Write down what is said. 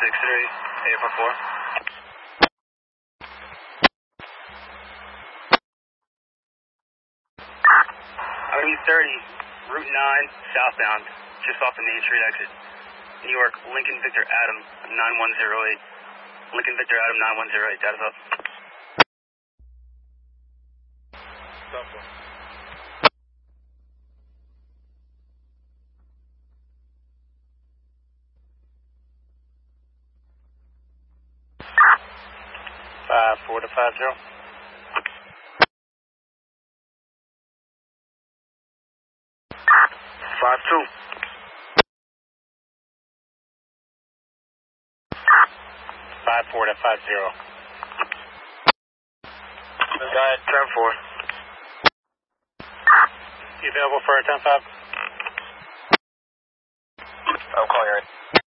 844. Avenue 30, Route 9, southbound, just off the Main Street exit. New York, Lincoln Victor Adam, 9108. Lincoln Victor Adam, 9108, data's up. Stop one. Five 4 to 50. 5-2. 5-4 to 50. Go ahead, turn 4. You available for a 10-5? I'll call you right.